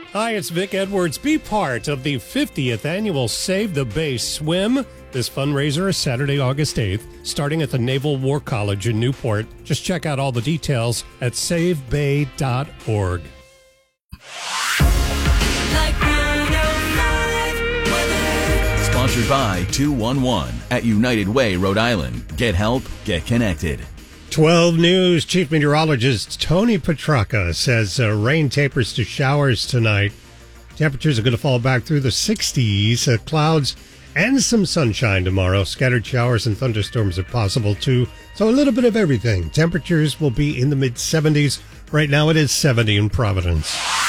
Hi, it's Vic Edwards. Be part of the 50th annual Save the Bay Swim. This fundraiser is Saturday, August 8th, starting at the Naval War College in Newport. Just check out all the details at savebay.org. Sponsored by 211 at United Way, Rhode Island. Get help, get connected. 12 News Chief Meteorologist Tony Petracca says rain tapers to showers tonight. Temperatures are going to fall back through the 60s. Clouds and some sunshine tomorrow. Scattered showers and thunderstorms are possible too. So a little bit of everything. Temperatures will be in the mid-70s. Right now it is 70 in Providence.